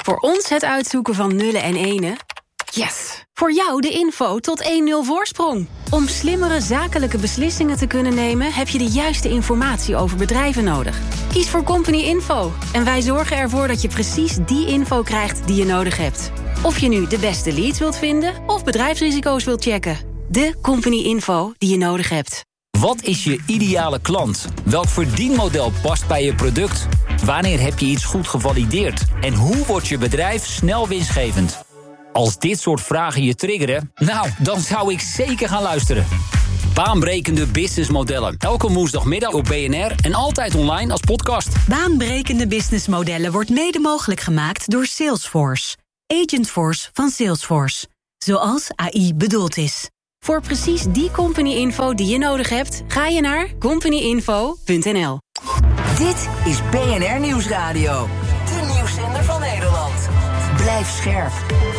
Voor ons het uitzoeken van nullen en enen. Yes! Voor jou de info tot 1-0 voorsprong. Om slimmere zakelijke beslissingen te kunnen nemen, heb je de juiste informatie over bedrijven nodig. Kies voor Company Info en wij zorgen ervoor dat je precies die info krijgt die je nodig hebt. Of je nu de beste leads wilt vinden of bedrijfsrisico's wilt checken. De Company Info die je nodig hebt. Wat is je ideale klant? Welk verdienmodel past bij je product? Wanneer heb je iets goed gevalideerd? En hoe wordt je bedrijf snel winstgevend? Als dit soort vragen je triggeren, nou, dan zou ik zeker gaan luisteren. Baanbrekende businessmodellen. Elke woensdagmiddag op BNR en altijd online als podcast. Baanbrekende businessmodellen wordt mede mogelijk gemaakt door Salesforce. Agentforce van Salesforce. Zoals AI bedoeld is. Voor precies die company info die je nodig hebt, ga je naar companyinfo.nl. Dit is BNR Nieuwsradio. De nieuwszender van Nederland. Blijf scherp.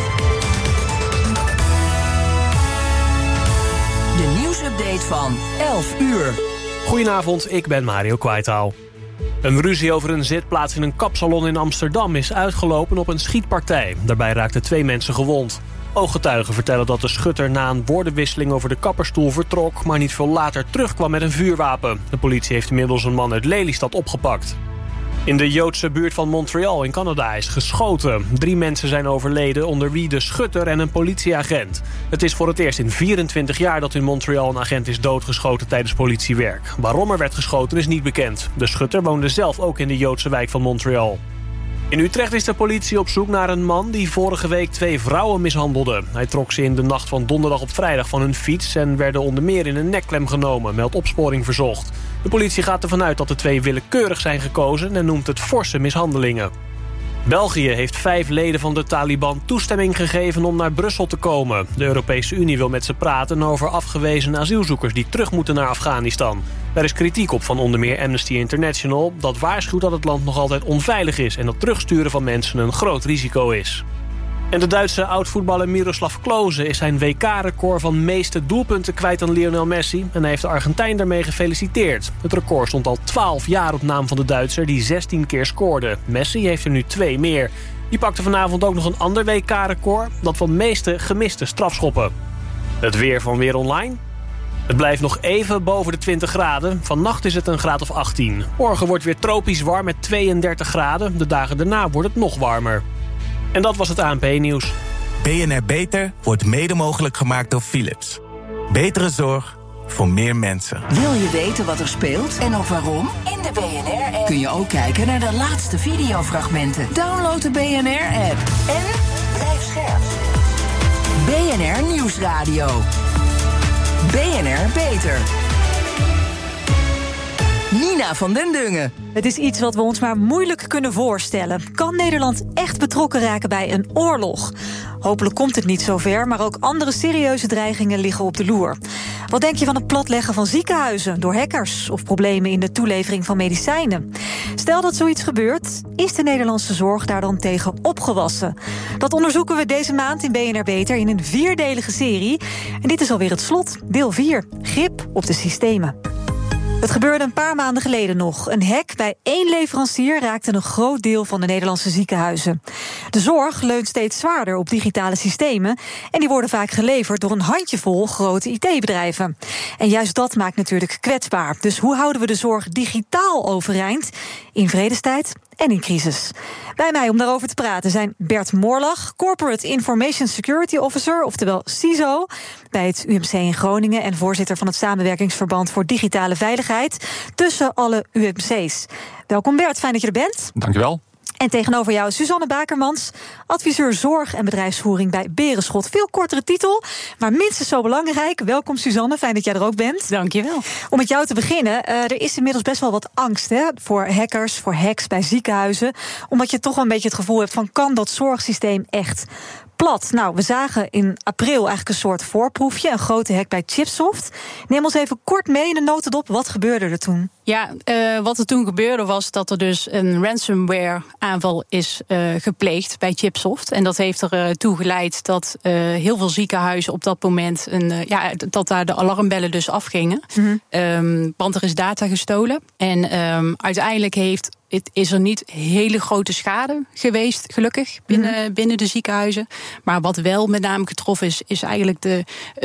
De nieuwsupdate van 11 uur. Goedenavond, ik ben Mario Kwaitaal. Een ruzie over een zitplaats in een kapsalon in Amsterdam is uitgelopen op een schietpartij. Daarbij raakten 2 mensen gewond. Ooggetuigen vertellen dat de schutter na een woordenwisseling over de kapperstoel vertrok, maar niet veel later terugkwam met een vuurwapen. De politie heeft inmiddels een man uit Lelystad opgepakt. In de Joodse buurt van Montreal in Canada is geschoten. 3 mensen zijn overleden, onder wie de schutter en een politieagent. Het is voor het eerst in 24 jaar dat in Montreal een agent is doodgeschoten tijdens politiewerk. Waarom er werd geschoten is niet bekend. De schutter woonde zelf ook in de Joodse wijk van Montreal. In Utrecht is de politie op zoek naar een man die vorige week 2 vrouwen mishandelde. Hij trok ze in de nacht van donderdag op vrijdag van hun fiets en werden onder meer in een nekklem genomen, meldt Opsporing Verzocht. De politie gaat ervan uit dat de 2 willekeurig zijn gekozen en noemt het forse mishandelingen. België heeft 5 leden van de Taliban toestemming gegeven om naar Brussel te komen. De Europese Unie wil met ze praten over afgewezen asielzoekers die terug moeten naar Afghanistan. Daar is kritiek op van onder meer Amnesty International. Dat waarschuwt dat het land nog altijd onveilig is en dat terugsturen van mensen een groot risico is. En de Duitse oud-voetballer Miroslav Klose is zijn WK-record van meeste doelpunten kwijt aan Lionel Messi. En hij heeft de Argentijn daarmee gefeliciteerd. Het record stond al 12 jaar op naam van de Duitser die 16 keer scoorde. Messi heeft er nu 2 meer. Die pakte vanavond ook nog een ander WK-record, dat van meeste gemiste strafschoppen. Het weer van Weer Online. Het blijft nog even boven de 20 graden. Vannacht is het een graad of 18. Morgen wordt weer tropisch warm met 32 graden. De dagen daarna wordt het nog warmer. En dat was het ANP-nieuws. BNR Beter wordt mede mogelijk gemaakt door Philips. Betere zorg voor meer mensen. Wil je weten wat er speelt en ook waarom? In de BNR-app kun je ook kijken naar de laatste videofragmenten. Download de BNR-app en blijf scherp. BNR Nieuwsradio. BNR Beter. Nina van den Dungen. Het is iets wat we ons maar moeilijk kunnen voorstellen. Kan Nederland echt betrokken raken bij een oorlog? Hopelijk komt het niet zover, maar ook andere serieuze dreigingen liggen op de loer. Wat denk je van het platleggen van ziekenhuizen door hackers of problemen in de toelevering van medicijnen? Stel dat zoiets gebeurt, is de Nederlandse zorg daar dan tegen opgewassen? Dat onderzoeken we deze maand in BNR Beter in een 4-delige serie. En dit is alweer het slot, deel 4, grip op de systemen. Het gebeurde een paar maanden geleden nog. Een hack bij 1 leverancier raakte een groot deel van de Nederlandse ziekenhuizen. De zorg leunt steeds zwaarder op digitale systemen en die worden vaak geleverd door een handjevol grote IT-bedrijven. En juist dat maakt natuurlijk kwetsbaar. Dus hoe houden we de zorg digitaal overeind in vredestijd en in crisis? Bij mij om daarover te praten zijn Bert Moorlag, Corporate Information Security Officer, oftewel CISO, bij het UMC in Groningen en voorzitter van het Samenwerkingsverband voor Digitale Veiligheid tussen alle UMC's. Welkom Bert, fijn dat je er bent. Dankjewel. En tegenover jou Suzanne Bakermans, adviseur zorg en bedrijfsvoering bij Berenschot. Veel kortere titel, maar minstens zo belangrijk. Welkom Suzanne, fijn dat jij er ook bent. Dankjewel. Om met jou te beginnen, er is inmiddels best wel wat angst voor hackers, voor hacks bij ziekenhuizen. Omdat je toch wel een beetje het gevoel hebt van, kan dat zorgsysteem echt plat? Nou, we zagen in april eigenlijk een soort voorproefje, een grote hack bij Chipsoft. Neem ons even kort mee in de notendop, wat gebeurde er toen? Ja, wat er toen gebeurde was dat er dus een ransomware aanval is gepleegd bij Chipsoft. En dat heeft er toe geleid dat heel veel ziekenhuizen op dat moment dat daar de alarmbellen dus afgingen. Mm-hmm. Want er is data gestolen. En uiteindelijk is er niet hele grote schade geweest, gelukkig, binnen de ziekenhuizen. Maar wat wel met name getroffen is eigenlijk de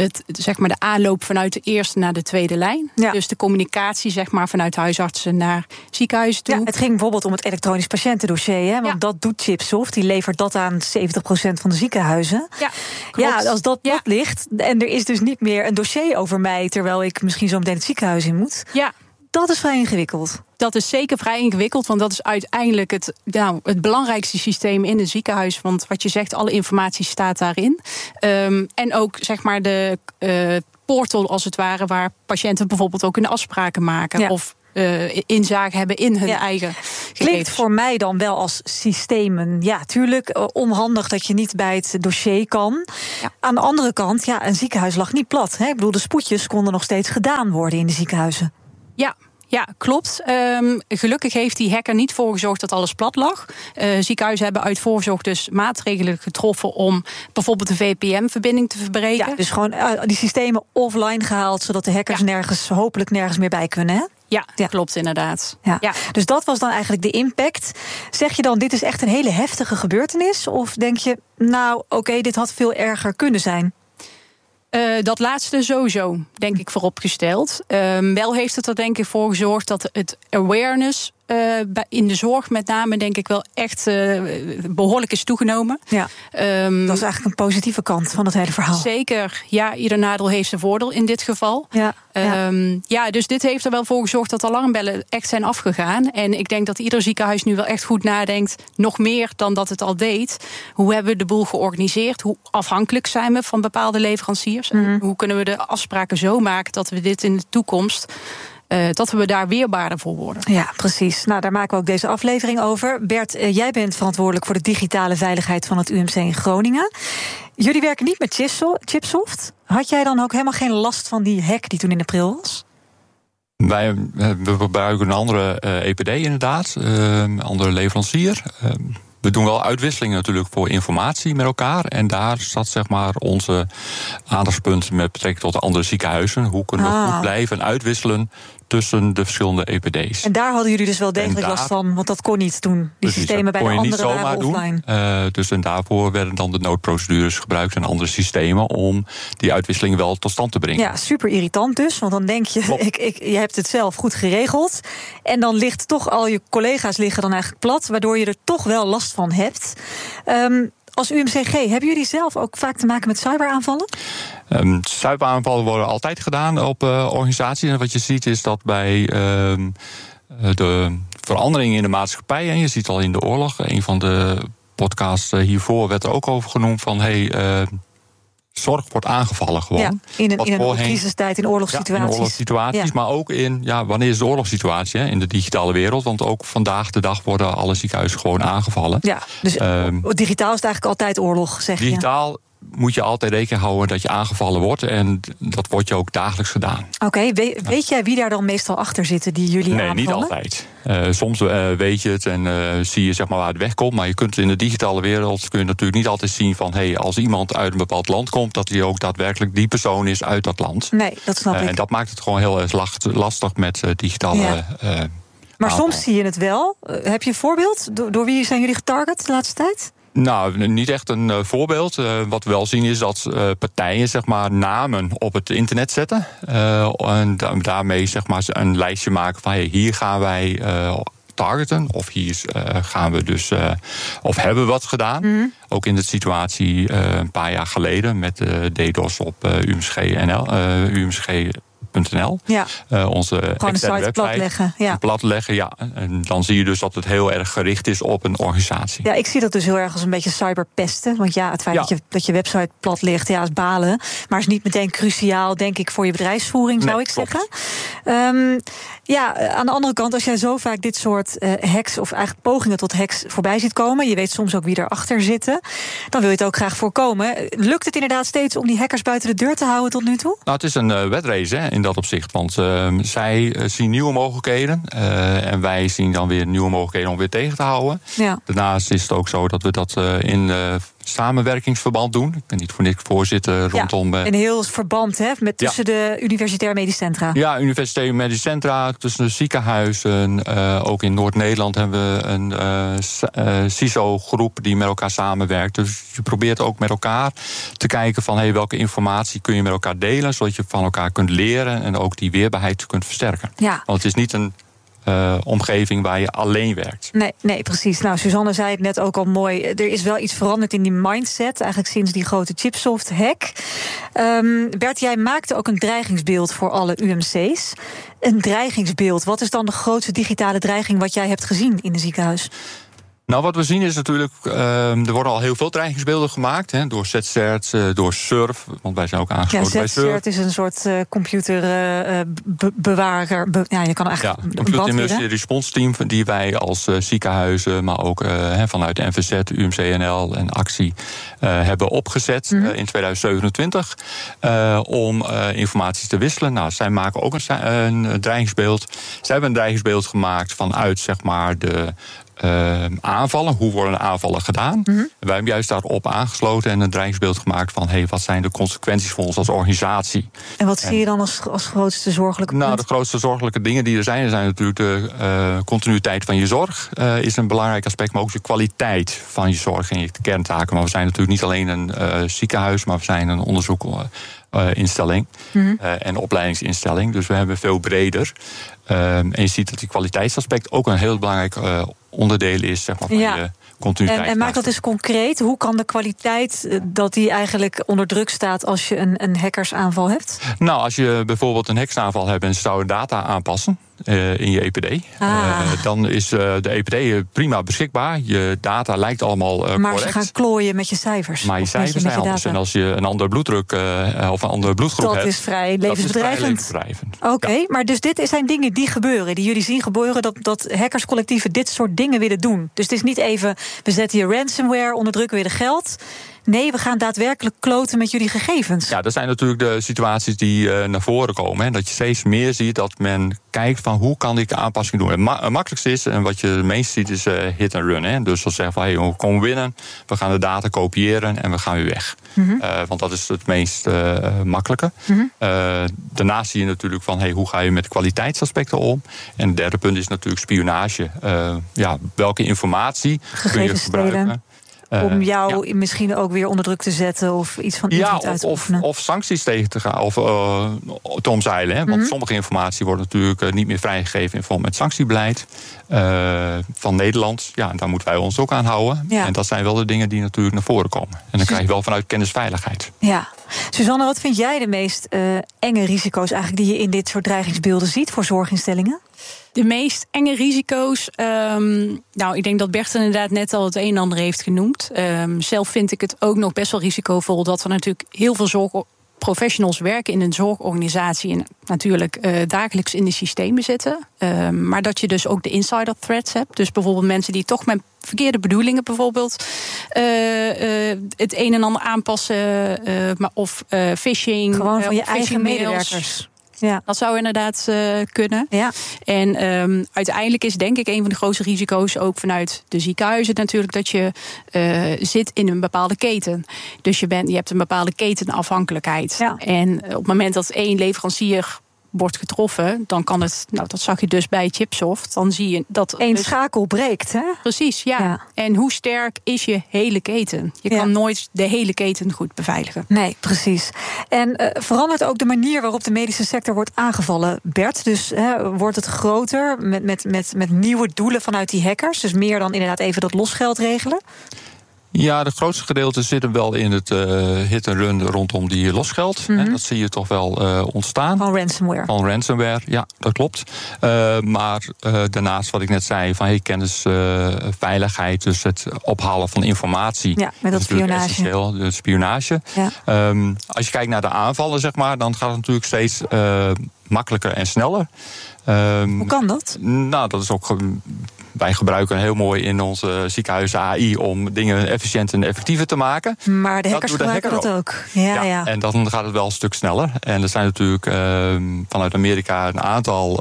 aanloop vanuit de eerste naar de tweede lijn. Ja. Dus de communicatie vanuit huisartsen naar ziekenhuizen toe. Ja, het ging bijvoorbeeld om het elektronisch patiëntendossier. Hè? Want dat doet Chipsoft, die levert dat aan 70% van de ziekenhuizen. Ja, klopt. Ja, als dat plat ligt en er is dus niet meer een dossier over mij, terwijl ik misschien zo meteen het ziekenhuis in moet. Ja. Dat is vrij ingewikkeld. Dat is zeker vrij ingewikkeld, want dat is uiteindelijk het belangrijkste systeem in het ziekenhuis. Want wat je zegt, alle informatie staat daarin. En ook de portal als het ware, waar patiënten bijvoorbeeld ook kunnen afspraken maken. Ja. Of inzage hebben in hun eigen gegevens. Klinkt voor mij dan wel als systemen. Ja, tuurlijk onhandig dat je niet bij het dossier kan. Ja. Aan de andere kant, een ziekenhuis lag niet plat. Hè? Ik bedoel, de spoedjes konden nog steeds gedaan worden in de ziekenhuizen. Ja, klopt. Gelukkig heeft die hacker niet voor gezorgd dat alles plat lag. Ziekenhuizen hebben uit voorzorg dus maatregelen getroffen om bijvoorbeeld de VPN-verbinding te verbreken. Ja, dus gewoon die systemen offline gehaald, zodat de hackers hopelijk nergens meer bij kunnen, hè? Ja, klopt inderdaad. Ja. Dus dat was dan eigenlijk de impact. Zeg je dan, dit is echt een hele heftige gebeurtenis? Of denk je, oké, dit had veel erger kunnen zijn? Dat laatste sowieso, denk ik, vooropgesteld. Wel heeft het er denk ik voor gezorgd dat het awareness in de zorg met name denk ik wel echt behoorlijk is toegenomen. Ja, dat is eigenlijk een positieve kant van het hele verhaal. Zeker, ja, ieder nadeel heeft zijn voordeel in dit geval. Ja, dus dit heeft er wel voor gezorgd dat alarmbellen echt zijn afgegaan. En ik denk dat ieder ziekenhuis nu wel echt goed nadenkt, nog meer dan dat het al deed. Hoe hebben we de boel georganiseerd? Hoe afhankelijk zijn we van bepaalde leveranciers? En hoe kunnen we de afspraken zo maken dat we dit in de toekomst dat we daar weerbaarder voor worden. Ja, precies. Daar maken we ook deze aflevering over. Bert, jij bent verantwoordelijk voor de digitale veiligheid van het UMC in Groningen. Jullie werken niet met Chipsoft. Had jij dan ook helemaal geen last van die hack die toen in april was? We gebruiken een andere EPD inderdaad, een andere leverancier. We doen wel uitwisselingen natuurlijk voor informatie met elkaar. En daar zat onze aandachtspunt met betrekking tot de andere ziekenhuizen. Hoe kunnen we goed blijven uitwisselen tussen de verschillende EPD's. En daar hadden jullie dus wel degelijk last van, want dat kon niet toen. Die systemen bij de andere waren offline. Dus en daarvoor werden dan de noodprocedures gebruikt en andere systemen om die uitwisseling wel tot stand te brengen. Ja, super irritant dus, want dan denk je, je hebt het zelf goed geregeld. En dan ligt toch al je collega's liggen dan eigenlijk plat, waardoor je er toch wel last van hebt. Als UMCG, hebben jullie zelf ook vaak te maken met cyberaanvallen? Cyberaanvallen worden altijd gedaan op organisaties. En wat je ziet is dat bij de veranderingen in de maatschappij, en je ziet al in de oorlog, een van de podcasts hiervoor werd er ook over genoemd van zorg wordt aangevallen gewoon. Ja, in een crisistijd, in oorlogssituaties. Ja, in oorlogssituaties, maar ook in, wanneer is de oorlogssituatie in de digitale wereld? Want ook vandaag de dag worden alle ziekenhuizen gewoon aangevallen. Ja, dus digitaal is het eigenlijk altijd oorlog, zeg je? Digitaal moet je altijd rekening houden dat je aangevallen wordt. En dat wordt je ook dagelijks gedaan. Oké, weet jij wie daar dan meestal achter zitten die jullie aanvallen? Nee, niet altijd. Soms weet je het en zie je waar het wegkomt. Maar je kunt in de digitale wereld natuurlijk niet altijd zien van als iemand uit een bepaald land komt, dat hij ook daadwerkelijk die persoon is uit dat land. Nee, dat snap ik. En dat maakt het gewoon heel erg lastig met digitale maar soms zie je het wel. Heb je een voorbeeld? Door wie zijn jullie getarget de laatste tijd? Nou, niet echt een voorbeeld. Wat we wel zien is dat partijen namen op het internet zetten. En daarmee een lijstje maken van hier gaan wij targeten. Of hier gaan we dus of hebben we wat gedaan. Mm-hmm. Ook in de situatie een paar jaar geleden met DDoS op UMCG.nl. Ja. Onze gewoon een site platleggen. Ja. Platleggen, ja. En dan zie je dus dat het heel erg gericht is op een organisatie. Ja, ik zie dat dus heel erg als een beetje cyberpesten. Want het feit dat je website plat ligt, is balen. Maar is niet meteen cruciaal, denk ik, voor je bedrijfsvoering, zou ik zeggen. Aan de andere kant, als jij zo vaak dit soort hacks of eigenlijk pogingen tot hacks voorbij ziet komen, je weet soms ook wie erachter zitten, dan wil je het ook graag voorkomen. Lukt het inderdaad steeds om die hackers buiten de deur te houden tot nu toe? Nou, het is een wedrace in dat opzicht. Want zij zien nieuwe mogelijkheden. En wij zien dan weer nieuwe mogelijkheden om weer tegen te houden. Ja. Daarnaast is het ook zo dat we dat in samenwerkingsverband doen. Ik ben niet voor niks voorzitter rondom... een heel verband tussen de universitaire medisch centra. Ja, universitaire medisch centra, tussen de ziekenhuizen. Ook in Noord-Nederland hebben we een CISO-groep die met elkaar samenwerkt. Dus je probeert ook met elkaar te kijken van welke informatie kun je met elkaar delen, zodat je van elkaar kunt leren en ook die weerbaarheid kunt versterken. Ja. Want het is niet een omgeving waar je alleen werkt. Nee, precies. Nou, Suzanne zei het net ook al mooi. Er is wel iets veranderd in die mindset, eigenlijk sinds die grote Chipsoft-hack. Bert, jij maakte ook een dreigingsbeeld voor alle UMC's. Een dreigingsbeeld. Wat is dan de grootste digitale dreiging wat jij hebt gezien in een ziekenhuis? Nou, wat we zien is natuurlijk, er worden al heel veel dreigingsbeelden gemaakt. Door ZCERT, door SURF, want wij zijn ook aangesloten bij SURF. ZCERT is een soort computerbewaker. Je kan eigenlijk Computer Emergency Response Team die wij als ziekenhuizen, maar ook vanuit NVZ, UMCNL en Actie hebben opgezet in 2027 om informatie te wisselen. Nou, zij maken ook een dreigingsbeeld. Zij hebben een dreigingsbeeld gemaakt vanuit zeg maar de aanvallen. Hoe worden de aanvallen gedaan? Wij hebben juist daarop aangesloten en een dreigingsbeeld gemaakt van wat zijn de consequenties voor ons als organisatie. En wat zie je dan als grootste zorgelijke punt? Nou, de grootste zorgelijke dingen die er zijn natuurlijk de continuïteit van je zorg is een belangrijk aspect, maar ook de kwaliteit van je zorg en je kerntaken. Maar we zijn natuurlijk niet alleen een ziekenhuis, maar we zijn een onderzoekinstelling en opleidingsinstelling. Dus we hebben veel breder. En je ziet dat die kwaliteitsaspect ook een heel belangrijk onderdeel is zeg maar, van je continuïteit. En maak dat eens concreet. Hoe kan de kwaliteit dat die eigenlijk onder druk staat als je een hackersaanval hebt? Nou, als je bijvoorbeeld een hackersaanval hebt en ze zouden data aanpassen in je EPD, dan is de EPD prima beschikbaar. Je data lijkt allemaal correct. Maar ze gaan klooien met je cijfers. Maar je cijfers zijn anders. En als je een andere bloeddruk of een andere bloedgroep hebt, dat is vrij levensbedreigend. Oké, maar dus dit zijn dingen die gebeuren, die jullie zien gebeuren, dat hackerscollectieven dit soort dingen willen doen. Dus het is niet even, we zetten hier ransomware, onderdrukken weer de geld. Nee, we gaan daadwerkelijk kloten met jullie gegevens. Ja, dat zijn natuurlijk de situaties die naar voren komen. Dat je steeds meer ziet dat men kijkt van hoe kan ik de aanpassing doen. Het makkelijkste is, en wat je het meest ziet, is hit and run. Dus dat zeggen van, we komen binnen, we gaan de data kopiëren en we gaan weer weg. Want dat is het meest makkelijke. Daarnaast zie je natuurlijk van, hoe ga je met kwaliteitsaspecten om? En het derde punt is natuurlijk spionage. Welke informatie kun je gebruiken? Om jou misschien ook weer onder druk te zetten of iets van invloed uit te oefenen. Of sancties tegen te gaan of te omzeilen. Want sommige informatie wordt natuurlijk niet meer vrijgegeven in verband met sanctiebeleid van Nederland. Ja, en daar moeten wij ons ook aan houden. Ja. En dat zijn wel de dingen die natuurlijk naar voren komen. En dan krijg je wel vanuit kennisveiligheid. Ja. Suzanne, wat vind jij de meest enge risico's eigenlijk die je in dit soort dreigingsbeelden ziet voor zorginstellingen? De meest enge risico's, ik denk dat Bert inderdaad net al het een en ander heeft genoemd. Zelf vind ik het ook nog best wel risicovol dat er natuurlijk heel veel zorgprofessionals werken in een zorgorganisatie en natuurlijk dagelijks in de systemen zitten. Maar dat je dus ook de insider threats hebt. Dus bijvoorbeeld mensen die toch met verkeerde bedoelingen bijvoorbeeld het een en ander aanpassen of phishing. Gewoon van je eigen mails. Medewerkers. Ja. Dat zou inderdaad kunnen. Ja. En uiteindelijk is denk ik een van de grootste risico's ook vanuit de ziekenhuizen natuurlijk dat je zit in een bepaalde keten. Dus je hebt een bepaalde ketenafhankelijkheid. Ja. En op het moment dat één leverancier wordt getroffen, dan kan het, dat zag je dus bij Chipsoft, dan zie je dat Eén schakel breekt, hè? Precies, ja. En hoe sterk is je hele keten? Je kan nooit de hele keten goed beveiligen. Nee, precies. En verandert ook de manier waarop de medische sector wordt aangevallen, Bert? Dus wordt het groter met nieuwe doelen vanuit die hackers? Dus meer dan inderdaad even dat losgeld regelen? Ja, het grootste gedeelte zit hem wel in het hit and run rondom die losgeld. Dat zie je toch wel ontstaan. Van ransomware. Van ransomware, ja, dat klopt. Maar daarnaast wat ik net zei, van kennisveiligheid, dus het ophalen van informatie. Ja, met dat spionage. Essentieel, de spionage. Ja. Als je kijkt naar de aanvallen, zeg maar, dan gaat het natuurlijk steeds makkelijker en sneller. Hoe kan dat? Nou, dat is ook... Wij gebruiken heel mooi in onze ziekenhuizen AI om dingen efficiënt en effectiever te maken. Maar de hackers gebruiken dat ook. Ja. En dan gaat het wel een stuk sneller. En er zijn natuurlijk vanuit Amerika een aantal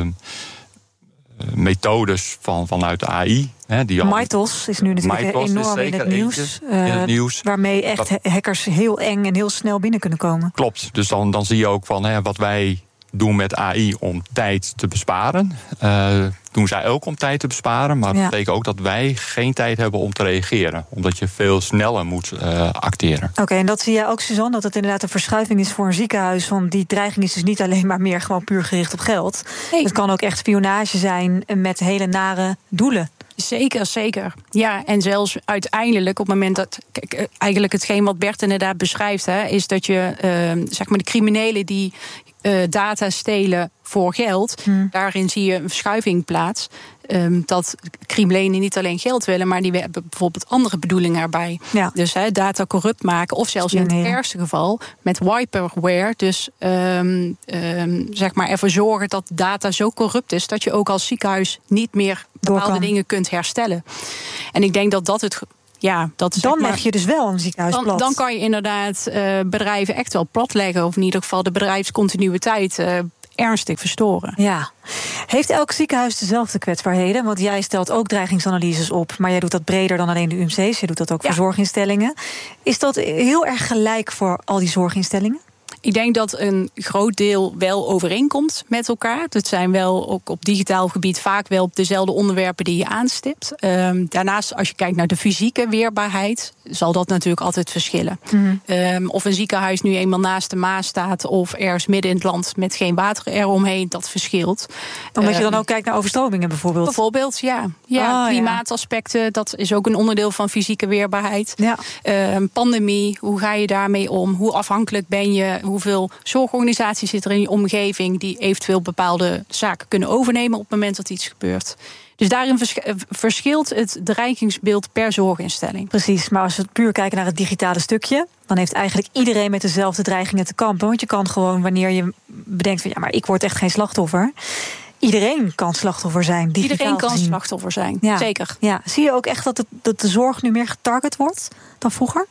methodes vanuit de AI. Mythos is nu natuurlijk enorm in het nieuws. Waarmee echt hackers heel eng en heel snel binnen kunnen komen. Klopt. Dus dan zie je ook van wat wij doen met AI om tijd te besparen. Doen zij ook om tijd te besparen. Maar dat betekent ook dat wij geen tijd hebben om te reageren. Omdat je veel sneller moet acteren. Oké, en dat zie jij ook, Suzanne, dat het inderdaad een verschuiving is voor een ziekenhuis. Want die dreiging is dus niet alleen maar meer gewoon puur gericht op geld. Nee. Het kan ook echt spionage zijn met hele nare doelen. Zeker. Ja, en zelfs uiteindelijk op het moment dat... Kijk, eigenlijk hetgeen wat Bert inderdaad beschrijft... is dat je zeg maar de criminelen die data stelen voor geld... daarin zie je een verschuiving plaats. Dat criminelen niet alleen geld willen... maar die hebben bijvoorbeeld andere bedoelingen erbij. Ja. Dus data corrupt maken. Of zelfs in het ergste geval met wiperware. Dus zeg maar ervoor zorgen dat data zo corrupt is... dat je ook als ziekenhuis niet meer bepaalde dingen kunt herstellen. En ik denk dat dat het... Ja, dat is dan leg je dus wel een ziekenhuis plat. Dan kan je inderdaad bedrijven echt wel platleggen... of in ieder geval de bedrijfscontinuïteit ernstig verstoren. Ja. Heeft elk ziekenhuis dezelfde kwetsbaarheden? Want jij stelt ook dreigingsanalyses op... maar jij doet dat breder dan alleen de UMC's. Je doet dat ook voor zorginstellingen. Is dat heel erg gelijk voor al die zorginstellingen? Ik denk dat een groot deel wel overeenkomt met elkaar. Het zijn wel ook op digitaal gebied vaak wel dezelfde onderwerpen die je aanstipt. Daarnaast, als je kijkt naar de fysieke weerbaarheid... zal dat natuurlijk altijd verschillen. Of een ziekenhuis nu eenmaal naast de Maas staat... of ergens midden in het land met geen water eromheen, dat verschilt. Omdat je dan ook kijkt naar overstromingen bijvoorbeeld? Bijvoorbeeld, ja. Klimaataspecten, dat is ook een onderdeel van fysieke weerbaarheid. Ja. Pandemie, hoe ga je daarmee om? Hoe afhankelijk ben je? Hoeveel zorgorganisaties zitten er in je omgeving... die eventueel bepaalde zaken kunnen overnemen... op het moment dat iets gebeurt. Dus daarin verschilt het dreigingsbeeld per zorginstelling. Precies, maar als we puur kijken naar het digitale stukje... dan heeft eigenlijk iedereen met dezelfde dreigingen te kampen. Want je kan gewoon, wanneer je bedenkt... van ja, maar ik word echt geen slachtoffer... Iedereen kan slachtoffer zijn, digitaal Iedereen kan gezien. Slachtoffer zijn, zeker. Ja. Zie je ook echt dat de zorg nu meer getarget wordt dan vroeger?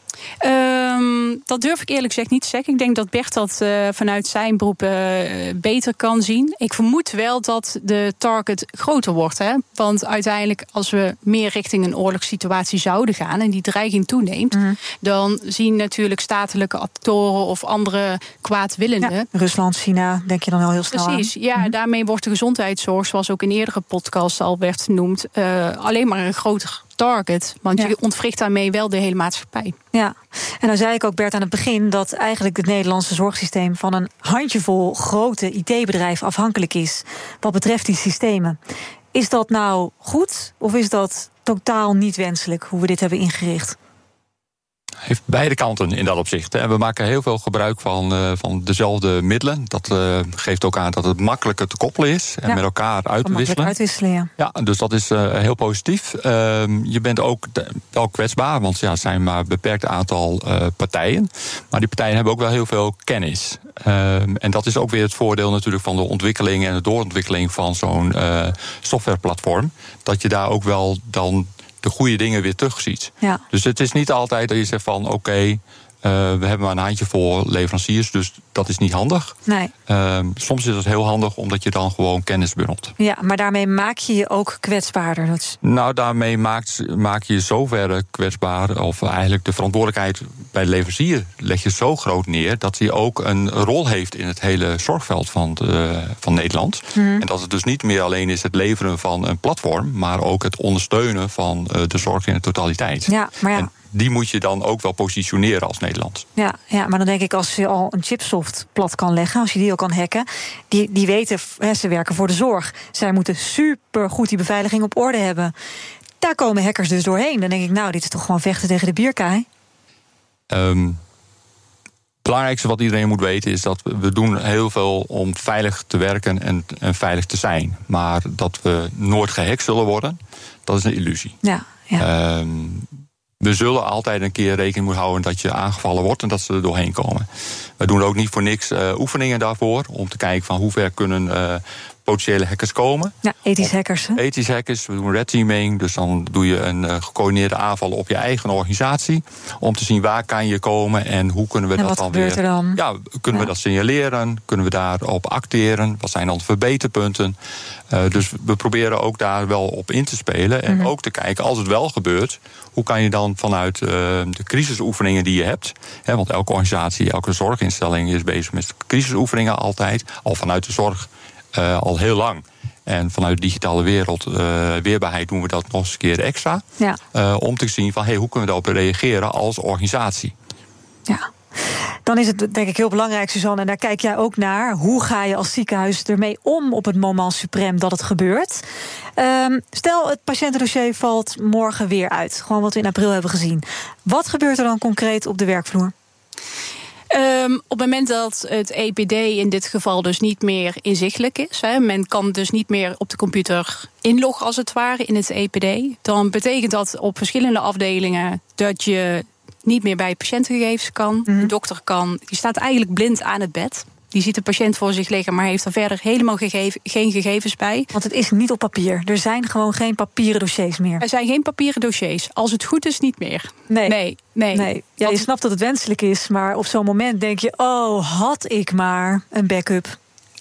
Dat durf ik eerlijk gezegd niet te zeggen. Ik denk dat Bert dat vanuit zijn beroep beter kan zien. Ik vermoed wel dat de target groter wordt. Hè? Want uiteindelijk, als we meer richting een oorlogssituatie zouden gaan... en die dreiging toeneemt... dan zien natuurlijk statelijke actoren of andere kwaadwillenden... Ja, Rusland, China, denk je dan al heel snel aan. Precies, ja, daarmee wordt de gezondheidszorg... zoals ook in eerdere podcasts al werd genoemd... alleen maar een groter target. Want je ontwricht daarmee wel de hele maatschappij. Ja, en dan zei ik ook, Bert, aan het begin... dat eigenlijk het Nederlandse zorgsysteem... van een handjevol grote IT-bedrijven afhankelijk is... wat betreft die systemen. Is dat nou goed of is dat totaal niet wenselijk... hoe we dit hebben ingericht? Heeft beide kanten in dat opzicht. We maken heel veel gebruik van dezelfde middelen. Dat geeft ook aan dat het makkelijker te koppelen is en met elkaar uit te wisselen. Ja, dus dat is heel positief. Je bent ook wel kwetsbaar, want het zijn maar een beperkt aantal partijen. Maar die partijen hebben ook wel heel veel kennis. En dat is ook weer het voordeel natuurlijk van de ontwikkeling en de doorontwikkeling van zo'n softwareplatform. Dat je daar ook wel dan de goede dingen weer terugziet. Ja. Dus het is niet altijd dat je zegt van oké, we hebben maar een handjevol leveranciers, dus dat is niet handig. Nee. Soms is het heel handig omdat je dan gewoon kennis bundelt. Ja, maar daarmee maak je je ook kwetsbaarder. Nou, daarmee maak je zoverre kwetsbaar, of eigenlijk de verantwoordelijkheid bij de leverancier leg je zo groot neer dat hij ook een rol heeft in het hele zorgveld van Nederland. En dat het dus niet meer alleen is het leveren van een platform, maar ook het ondersteunen van de zorg in de totaliteit. Ja, maar en die moet je dan ook wel positioneren als Nederland. Ja, maar dan denk ik, als je al een chipsoft plat kan leggen, als je die ook kan hacken, die weten, ze werken voor de zorg. Zij moeten supergoed die beveiliging op orde hebben. Daar komen hackers dus doorheen. Dan denk ik, nou, dit is toch gewoon vechten tegen de bierkaai? Het belangrijkste wat iedereen moet weten is dat we doen heel veel om veilig te werken en veilig te zijn. Maar dat we nooit gehackt zullen worden, dat is een illusie. Ja. we zullen altijd een keer rekening moeten houden dat je aangevallen wordt en dat ze er doorheen komen. We doen ook niet voor niks oefeningen daarvoor, om te kijken van hoe ver kunnen potentiële hackers komen. Ja, ethisch hackers. Hè? Ethisch hackers, we doen red teaming, dus dan doe je een gecoördineerde aanval op je eigen organisatie, om te zien waar kan je komen en hoe kunnen we dat dan weer... Dan? Ja, kunnen we dat signaleren? Kunnen we daarop acteren? Wat zijn dan de verbeterpunten? Dus we proberen ook daar wel op in te spelen en ook te kijken, als het wel gebeurt, hoe kan je dan vanuit de crisisoefeningen die je hebt, want elke organisatie, elke zorginstelling is bezig met crisisoefeningen altijd, al vanuit de zorg al heel lang. En vanuit de digitale wereld, weerbaarheid, doen we dat nog eens een keer extra. Ja. Om te zien van, hoe kunnen we daarop reageren als organisatie. Ja. Dan is het denk ik heel belangrijk, Suzanne, en daar kijk jij ook naar. Hoe ga je als ziekenhuis ermee om op het moment suprême dat het gebeurt? Stel, het patiëntendossier valt morgen weer uit. Gewoon wat we in april hebben gezien. Wat gebeurt er dan concreet op de werkvloer? Op het moment dat het EPD in dit geval dus niet meer inzichtelijk is, men kan dus niet meer op de computer inloggen als het ware in het EPD, dan betekent dat op verschillende afdelingen dat je niet meer bij patiëntengegevens kan. De dokter die staat eigenlijk blind aan het bed. Die ziet de patiënt voor zich liggen, maar heeft er verder helemaal geen gegevens bij. Want het is niet op papier. Er zijn gewoon geen papieren dossiers meer. Er zijn geen papieren dossiers. Als het goed is, niet meer. Nee. Ja, je snapt dat het wenselijk is, maar op zo'n moment denk je, had ik maar een backup.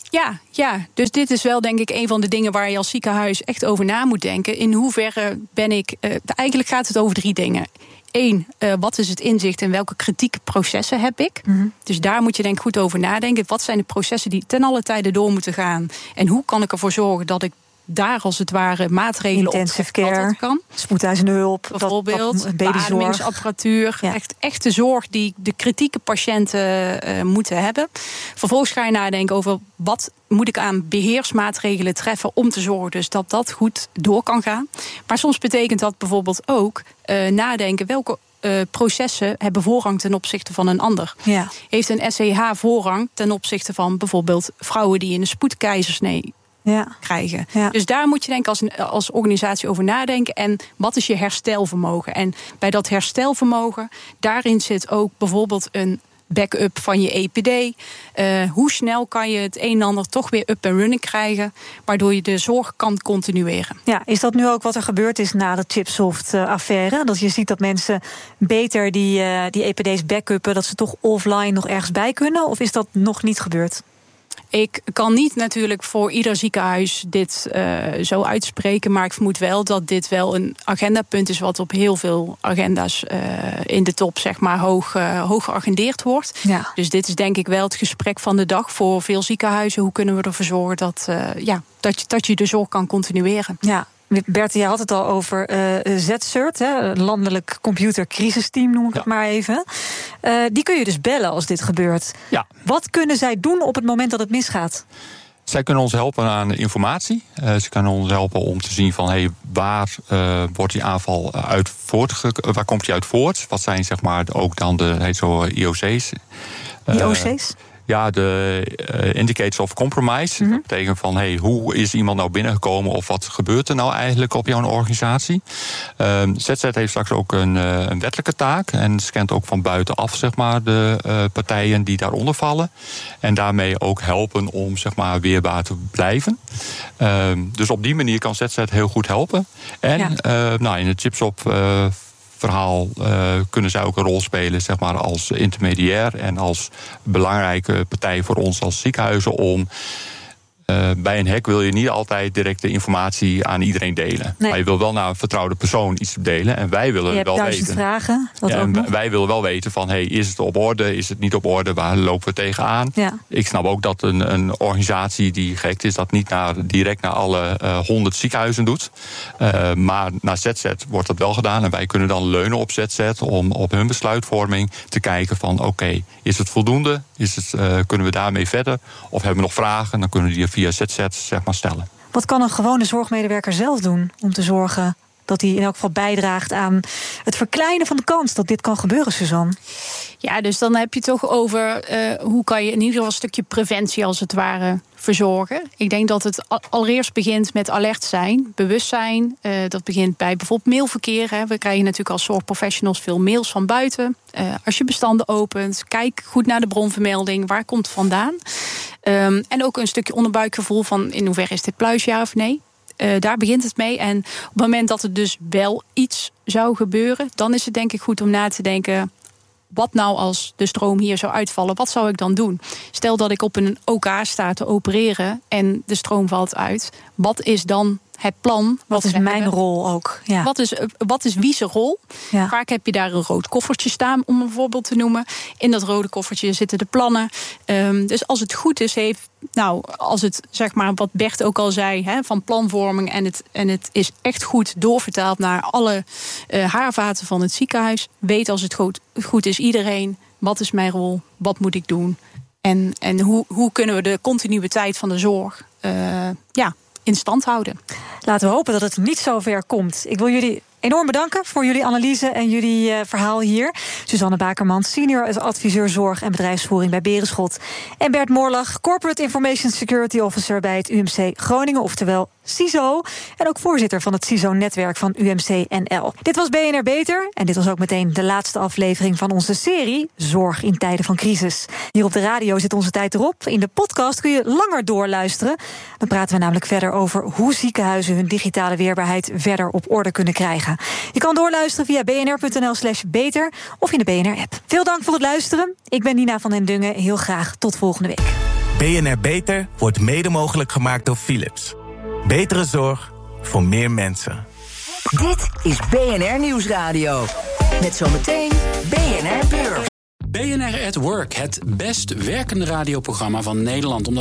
Ja, dus dit is wel denk ik een van de dingen waar je als ziekenhuis echt over na moet denken. In hoeverre ben ik... eigenlijk gaat het over 3 dingen. 1, wat is het inzicht en welke kritieke processen heb ik? Dus daar moet je denk ik goed over nadenken. Wat zijn de processen die ten alle tijde door moeten gaan? En hoe kan ik ervoor zorgen dat ik daar als het ware maatregelen op intensive care kan? Spoedeisende hulp, bijvoorbeeld beademingsapparatuur. Ja. Echte zorg die de kritieke patiënten moeten hebben. Vervolgens ga je nadenken over wat moet ik aan beheersmaatregelen treffen om te zorgen dus dat dat goed door kan gaan. Maar soms betekent dat bijvoorbeeld ook nadenken welke processen hebben voorrang ten opzichte van een ander. Ja. Heeft een SCH voorrang ten opzichte van bijvoorbeeld vrouwen die in een spoedkeizersnee krijgen. Ja. Dus daar moet je denk ik als organisatie over nadenken. En wat is je herstelvermogen? En bij dat herstelvermogen, daarin zit ook bijvoorbeeld een backup van je EPD. Hoe snel kan je het een en ander toch weer up and running krijgen, waardoor je de zorg kan continueren. Ja, is dat nu ook wat er gebeurd is na de Chipsoft-affaire? Dat je ziet dat mensen beter die EPD's backuppen, dat ze toch offline nog ergens bij kunnen? Of is dat nog niet gebeurd? Ik kan niet natuurlijk voor ieder ziekenhuis dit zo uitspreken, maar ik vermoed wel dat dit wel een agendapunt is wat op heel veel agenda's in de top zeg maar hoog geagendeerd wordt. Ja. Dus dit is denk ik wel het gesprek van de dag voor veel ziekenhuizen. Hoe kunnen we ervoor zorgen dat je de zorg kan continueren? Ja. Bert, jij had het al over ZCERT, landelijk computercrisisteam noem ik het maar even. Die kun je dus bellen als dit gebeurt. Ja. Wat kunnen zij doen op het moment dat het misgaat? Zij kunnen ons helpen aan informatie. Ze kunnen ons helpen om te zien van waar wordt die aanval uit waar komt die uit voort? Wat zijn zeg maar ook dan de IOC's? IOC's? Ja, de indicators of compromise. Dat betekent van, hoe is iemand nou binnengekomen of wat gebeurt er nou eigenlijk op jouw organisatie? ZZ heeft straks ook een wettelijke taak en scant ook van buitenaf zeg maar, de partijen die daaronder vallen. En daarmee ook helpen om zeg maar, weerbaar te blijven. Dus op die manier kan ZZ heel goed helpen. En in het Chipsoft verhaal kunnen zij ook een rol spelen zeg maar, als intermediair en als belangrijke partij voor ons als ziekenhuizen om bij een hack wil je niet altijd direct de informatie aan iedereen delen. Nee. Maar je wil wel naar een vertrouwde persoon iets delen. En wij willen het wel weten. Vragen, wij willen wel weten van, is het op orde? Is het niet op orde? Waar lopen we tegenaan? Ja. Ik snap ook dat een organisatie die gehackt is, dat niet direct naar alle 100 ziekenhuizen doet. Maar naar ZZ wordt dat wel gedaan. En wij kunnen dan leunen op ZZ om op hun besluitvorming te kijken van, oké, is het voldoende? Kunnen we daarmee verder? Of hebben we nog vragen? Dan kunnen we die via ZZ zeg maar, stellen. Wat kan een gewone zorgmedewerker zelf doen om te zorgen dat die in elk geval bijdraagt aan het verkleinen van de kans dat dit kan gebeuren, Suzanne. Ja, dus dan heb je het toch over hoe kan je in ieder geval een stukje preventie als het ware verzorgen. Ik denk dat het allereerst begint met alert zijn, bewustzijn. Dat begint bij bijvoorbeeld mailverkeer. Hè. We krijgen natuurlijk als zorgprofessionals veel mails van buiten. Als je bestanden opent, kijk goed naar de bronvermelding. Waar komt het vandaan? En ook een stukje onderbuikgevoel van in hoeverre is dit pluis, ja of nee? Daar begint het mee. En op het moment dat er dus wel iets zou gebeuren, dan is het denk ik goed om na te denken, wat nou als de stroom hier zou uitvallen? Wat zou ik dan doen? Stel dat ik op een OK sta te opereren en de stroom valt uit. Wat is dan het plan? Wat is mijn rol ook? Ja. Wat is wie zijn rol? Ja. Vaak heb je daar een rood koffertje staan, om een voorbeeld te noemen. In dat rode koffertje zitten de plannen. Dus als het goed is, als het, zeg maar, wat Bert ook al zei, van planvorming en het is echt goed doorvertaald naar alle haarvaten van het ziekenhuis. Weet als het goed is iedereen, wat is mijn rol? Wat moet ik doen? En hoe kunnen we de continuïteit van de zorg in stand houden? Laten we hopen dat het niet zo ver komt. Ik wil jullie enorm bedanken voor jullie analyse en jullie verhaal hier. Suzanne Bakerman, senior adviseur zorg en bedrijfsvoering bij Berenschot. En Bert Moorlag, Corporate Information Security Officer bij het UMC Groningen, oftewel CISO. En ook voorzitter van het CISO-netwerk van UMC NL. Dit was BNR Beter. En dit was ook meteen de laatste aflevering van onze serie Zorg in tijden van crisis. Hier op de radio zit onze tijd erop. In de podcast kun je langer doorluisteren. Dan praten we namelijk verder over hoe ziekenhuizen hun digitale weerbaarheid verder op orde kunnen krijgen. Je kan doorluisteren via bnr.nl/beter of in de BNR-app. Veel dank voor het luisteren. Ik ben Nina van den Dungen. Heel graag tot volgende week. BNR Beter wordt mede mogelijk gemaakt door Philips. Betere zorg voor meer mensen. Dit is BNR Nieuwsradio. Met zometeen BNR Beurs. BNR at Work, het best werkende radioprogramma van Nederland.